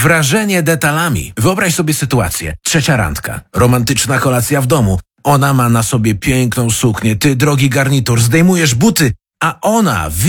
Wrażenie detalami. Wyobraź sobie sytuację. Trzecia randka. Romantyczna kolacja w domu. Ona ma na sobie piękną suknię, ty drogi garnitur. Zdejmujesz buty, a ona